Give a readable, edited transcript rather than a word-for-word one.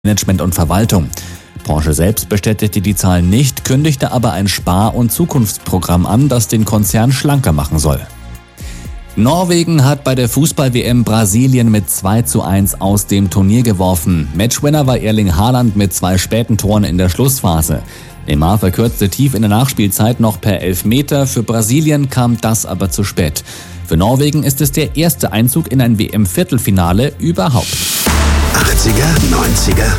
Management und Verwaltung. Porsche selbst bestätigte die Zahlen nicht, kündigte aber ein Spar- und Zukunftsprogramm an, das den Konzern schlanker machen soll. Norwegen hat bei der Fußball-WM Brasilien mit 2:1 aus dem Turnier geworfen. Matchwinner war Erling Haaland mit 2 späten Toren in der Schlussphase. Neymar verkürzte tief in der Nachspielzeit noch per Elfmeter. Für Brasilien kam das aber zu spät. Für Norwegen ist es der erste Einzug in ein WM-Viertelfinale überhaupt. 80er, 90er